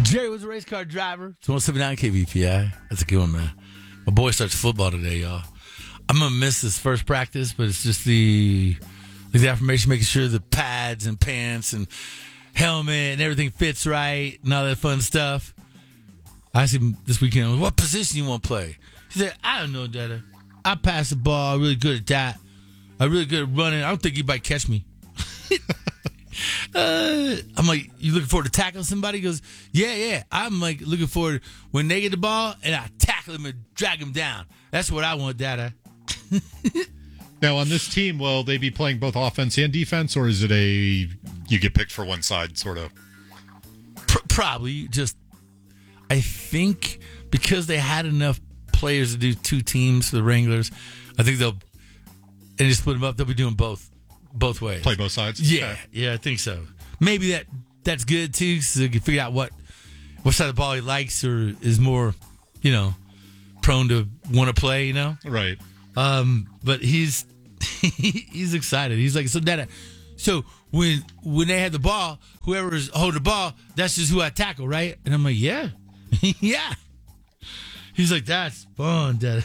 Jerry was a race car driver. It's 179 KVPI. That's a good one, man. My boy starts football today, y'all. I'm going to miss this first practice, but it's just the affirmation, making sure the pads and pants and helmet and everything fits right and all that fun stuff. I asked him this weekend, what position you want to play? He said, I don't know, Dada. I pass the ball. I'm really good at that. I'm really good at running. I don't think anybody catch me. I'm like, you looking forward to tackling somebody? He goes, yeah. I'm like looking forward when they get the ball and I tackle them and drag them down. That's what I want, Dada. Now, on this team, will they be playing both offense and defense, or is it you get picked for one side, sort of? Probably. Just, I think because they had enough players to do two teams for the Wranglers, I think and just split them up, they'll be doing both ways. Play both sides? Yeah, okay. Yeah, I think so. Maybe that's good, too, so they can figure out what side of the ball he likes or is more, prone to want to play, Right. But he's excited. He's like, so Dada, so when they had the ball, whoever's holding the ball, that's just who I tackle, right? And I'm like, yeah. Yeah. He's like, that's fun, Dada.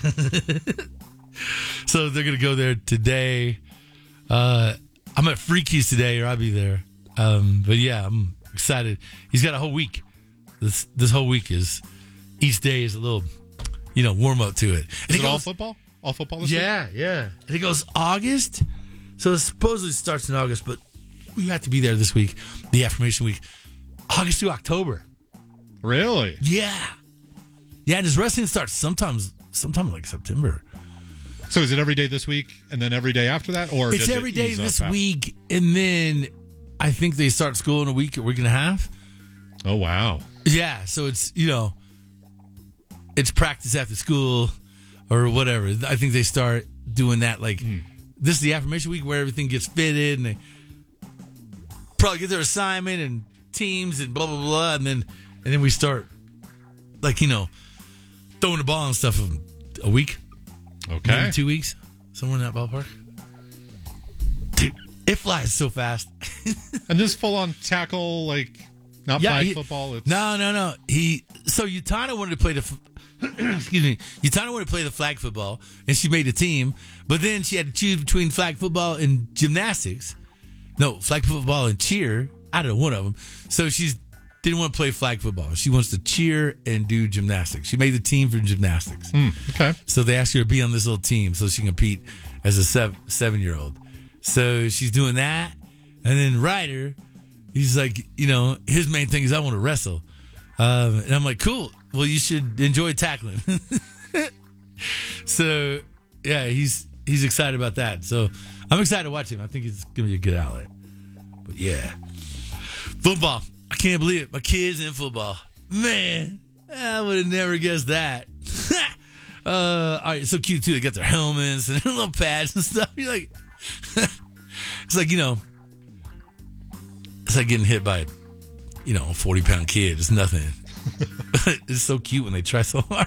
So they're going to go there today. I'm at Freakies today, or I'll be there. But yeah, I'm excited. He's got a whole week. This whole week each day is a little, warm up to it. Is it all football? All football this week? Yeah. And it goes August. So it supposedly starts in August, but we have to be there this week, the affirmation week. August through October. Really? Yeah. Yeah, and his wrestling starts sometime like September. So is it every day this week and then every day after that? Or it's every day this week, and then I think they start school in a week and a half. Oh, wow. Yeah, so it's, it's practice after school or whatever. I think they start doing that this is the affirmation week where everything gets fitted and they probably get their assignment and teams and blah, blah, blah. And then we start throwing the ball and stuff in a week. Okay. Maybe 2 weeks. Somewhere in that ballpark. Dude, it flies so fast. And this full-on tackle, not flag football? It's... No. So Utana wanted to play excuse me. Utana wanted to play the flag football, and she made a team, but then she had to choose between flag football and gymnastics. No, flag football and cheer. I don't know, one of them. So she didn't want to play flag football. She wants to cheer and do gymnastics. She made the team for gymnastics. Okay. So they asked her to be on this little team so she can compete as a 7-year-old. So she's doing that. And then Ryder, he's like, his main thing is I want to wrestle. And I'm like, cool. Well, you should enjoy tackling. So, yeah, he's excited about that. So I'm excited to watch him. I think it's going to be a good outlet. But, yeah. Football. I can't believe it. My kid's in football. Man, I would have never guessed that. All right, so cute, too. They got their helmets and their little pads and stuff. You're like, it's like, it's like getting hit by, a 40-pound kid. It's nothing. It's so cute when they try so hard.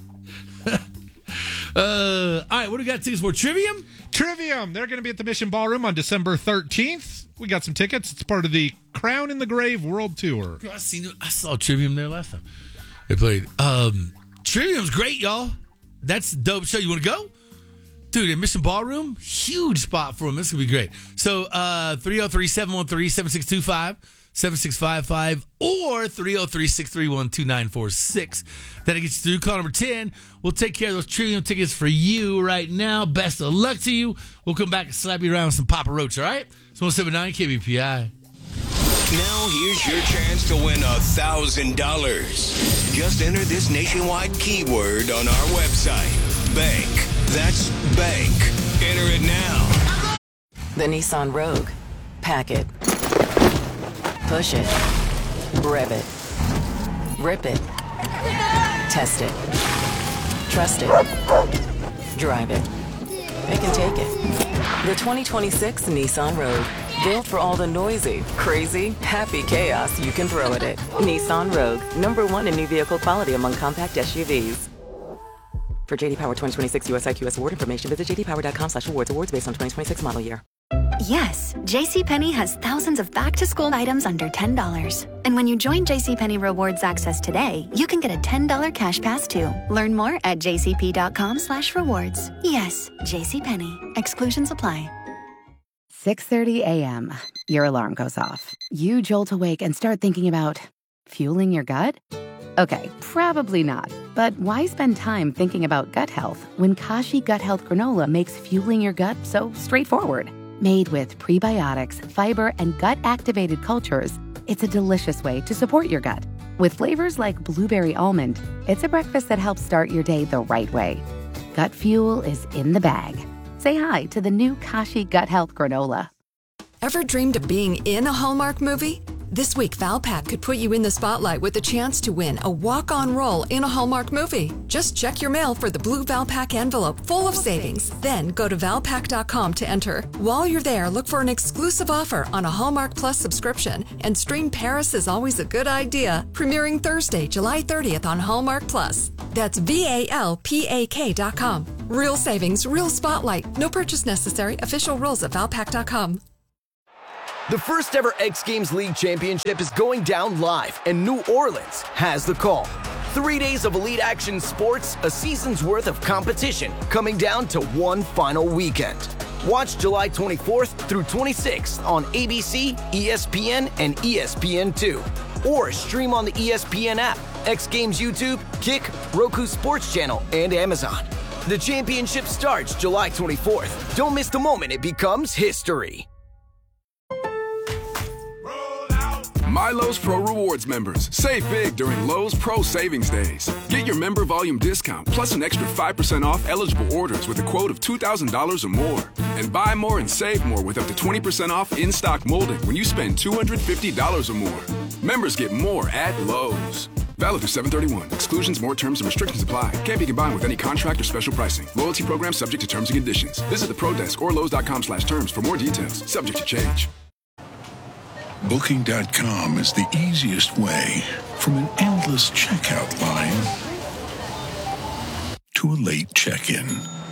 All right, what do we got tickets for? Trivium? Trivium. They're going to be at the Mission Ballroom on December 13th. We got some tickets. It's part of the Crown in the Grave World Tour. I saw Trivium there last time. They played. Trivium's great, y'all. That's a dope show. You want to go? Dude, in Mission Ballroom, huge spot for them. This is going to be great. So, 303-713-7625, 7655, or 303-631-2946. That'll get you through. Call number 10. We'll take care of those Trivium tickets for you right now. Best of luck to you. We'll come back and slap you around with some Papa Roach, all right? It's 179 KBPI. Now here's your chance to win $1,000. Just enter this nationwide keyword on our website. Bank. That's bank. Enter it now. The Nissan Rogue. Pack it. Push it. Rev it. Rip it. Test it. Trust it. Drive it. It can take it. The 2026 Nissan Rogue. Built for all the noisy, crazy, happy chaos you can throw at it. Nissan Rogue. #1 in new vehicle quality among compact SUVs. For JD Power 2026 US IQS award information, visit jdpower.com/awards. Awards based on 2026 model year. Yes, JCPenney has thousands of back-to-school items under $10. And when you join JCPenney Rewards Access today, you can get a $10 cash pass too. Learn more at jcp.com/rewards. Yes, JCPenney. Exclusions apply. 6:30 a.m. Your alarm goes off. You jolt awake and start thinking about fueling your gut? Okay, probably not. But why spend time thinking about gut health when Kashi Gut Health Granola makes fueling your gut so straightforward? Made with prebiotics, fiber, and gut-activated cultures, it's a delicious way to support your gut. With flavors like blueberry almond, it's a breakfast that helps start your day the right way. Gut fuel is in the bag. Say hi to the new Kashi Gut Health Granola. Ever dreamed of being in a Hallmark movie? This week, Valpak could put you in the spotlight with a chance to win a walk-on role in a Hallmark movie. Just check your mail for the blue Valpak envelope full of savings. Then go to Valpak.com to enter. While you're there, look for an exclusive offer on a Hallmark Plus subscription and stream Paris is Always a Good Idea, premiering Thursday, July 30th on Hallmark Plus. That's VALPAK.com. Real savings, real spotlight. No purchase necessary. Official rules at Valpak.com. The first ever X Games League Championship is going down live, and New Orleans has the call. 3 days of elite action sports, a season's worth of competition, coming down to one final weekend. Watch July 24th through 26th on ABC, ESPN, and ESPN2. Or stream on the ESPN app, X Games YouTube, Kick, Roku Sports Channel, and Amazon. The championship starts July 24th. Don't miss the moment it becomes history. My Lowe's Pro Rewards members, save big during Lowe's Pro Savings Days. Get your member volume discount plus an extra 5% off eligible orders with a quote of $2,000 or more. And buy more and save more with up to 20% off in-stock molding when you spend $250 or more. Members get more at Lowe's. Valid through 7/31. Exclusions, more terms, and restrictions apply. Can't be combined with any contract or special pricing. Loyalty program subject to terms and conditions. Visit the Pro Desk or Lowe's.com/terms for more details. Subject to change. Booking.com is the easiest way from an endless checkout line to a late check-in.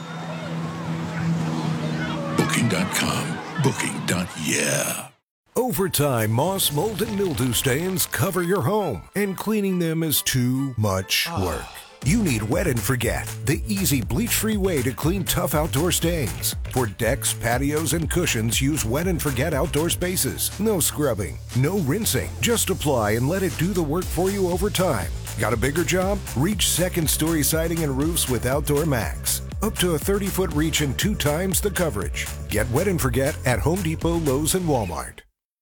Booking.com. Booking.yeah. Over time, moss, mold, and mildew stains cover your home, and cleaning them is too much work. You need Wet and Forget, the easy bleach-free way to clean tough outdoor stains. For decks, patios, and cushions, use Wet and Forget outdoor spaces. No scrubbing, no rinsing. Just apply and let it do the work for you over time. Got a bigger job? Reach second-story siding and roofs with Outdoor Max. Up to a 30-foot reach and 2 times the coverage. Get Wet and Forget at Home Depot, Lowe's, and Walmart.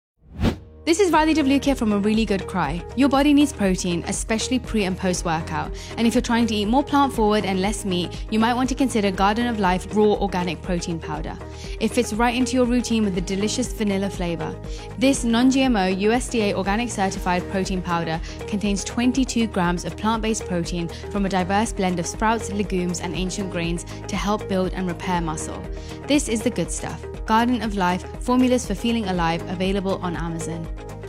This is Riley Devlukia from A Really Good Cry. Your body needs protein, especially pre and post workout. And if you're trying to eat more plant forward and less meat, you might want to consider Garden of Life Raw Organic Protein Powder. It fits right into your routine with a delicious vanilla flavor. This non-GMO USDA organic certified protein powder contains 22 grams of plant-based protein from a diverse blend of sprouts, legumes, and ancient grains to help build and repair muscle. This is the good stuff. Garden of Life, formulas for feeling alive, available on Amazon.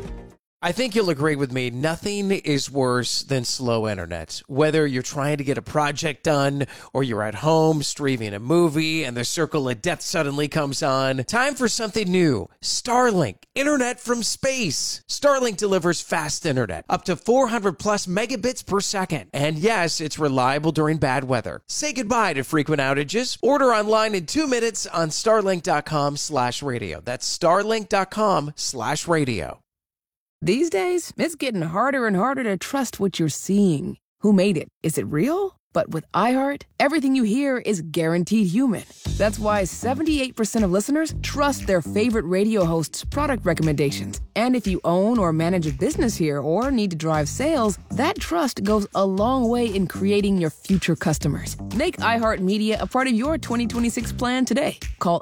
I think you'll agree with me, nothing is worse than slow internet. Whether you're trying to get a project done or you're at home streaming a movie and the circle of death suddenly comes on, time for something new. Starlink, internet from space. Starlink delivers fast internet, up to 400 plus megabits per second. And yes, it's reliable during bad weather. Say goodbye to frequent outages. Order online in 2 minutes on starlink.com/radio. That's starlink.com/radio. These days, it's getting harder and harder to trust what you're seeing. Who made it? Is it real? But with iHeart, everything you hear is guaranteed human. That's why 78% of listeners trust their favorite radio host's product recommendations. And if you own or manage a business here or need to drive sales, that trust goes a long way in creating your future customers. Make iHeartMedia a part of your 2026 plan today. Call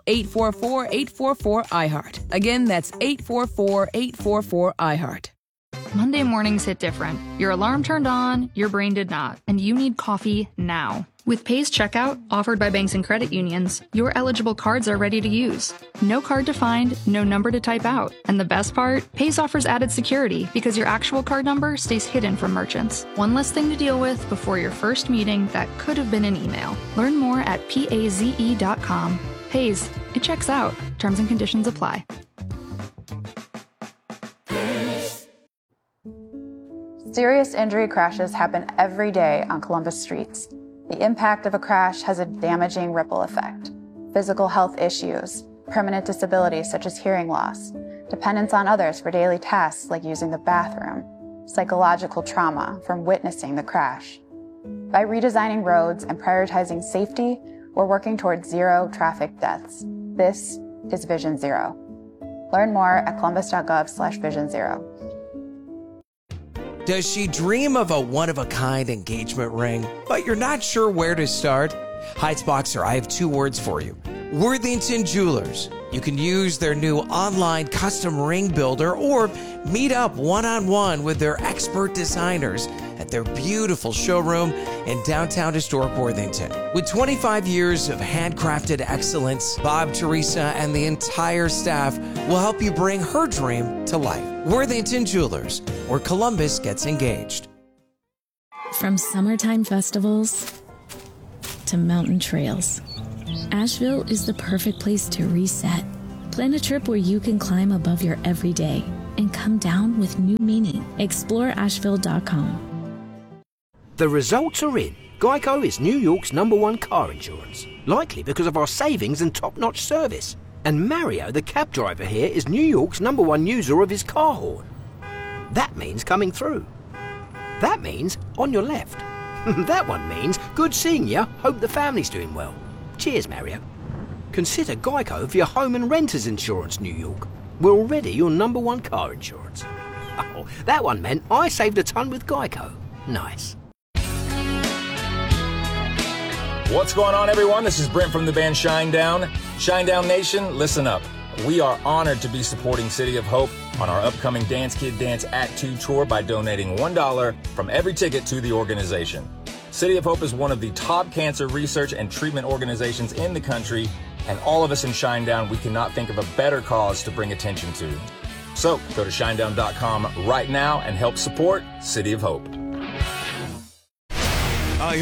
844-844-iHeart. Again, that's 844-844-iHeart. Monday mornings hit different. Your alarm turned on, your brain did not, and you need coffee now. With Pace Checkout, offered by banks and credit unions, your eligible cards are ready to use. No card to find, no number to type out. And the best part, Pace offers added security because your actual card number stays hidden from merchants. One less thing to deal with before your first meeting that could have been an email. Learn more at PAZE.com. pays. It checks out. Terms and conditions apply. Serious injury crashes happen every day on Columbus streets. The impact of a crash has a damaging ripple effect. Physical health issues, permanent disabilities such as hearing loss, dependence on others for daily tasks like using the bathroom, psychological trauma from witnessing the crash. By redesigning roads and prioritizing safety, we're working towards zero traffic deaths. This is Vision Zero. Learn more at columbus.gov/Vision Zero. Does she dream of a one-of-a-kind engagement ring, but you're not sure where to start? Heights Boxer, I have 2 words for you. Worthington Jewelers. You can use their new online custom ring builder or meet up one-on-one with their expert designers at their beautiful showroom in downtown historic Worthington. With 25 years of handcrafted excellence, Bob, Teresa, and the entire staff will help you bring her dream to life. Worthington Jewelers, where Columbus gets engaged. From summertime festivals to mountain trails, Asheville is the perfect place to reset. Plan a trip where you can climb above your everyday and come down with new meaning. Explore Asheville.com. The results are in. Geico is New York's #1 car insurance, likely because of our savings and top-notch service. And Mario, the cab driver here, is New York's #1 user of his car horn. That means coming through. That means on your left. That one means good seeing you, hope the family's doing well. Cheers, Mario. Consider Geico for your home and renter's insurance, New York. We're already your #1 car insurance. Oh, that one meant I saved a ton with Geico. Nice. What's going on, everyone? This is Brent from the band Shinedown. Shinedown Nation, listen up. We are honored to be supporting City of Hope on our upcoming Dance Kid Dance Act 2 tour by donating $1 from every ticket to the organization. City of Hope is one of the top cancer research and treatment organizations in the country, and all of us in Shinedown, we cannot think of a better cause to bring attention to. So go to shinedown.com right now and help support City of Hope.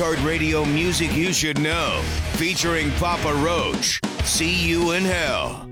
iHeartRadio music you should know, featuring Papa Roach. See You in Hell.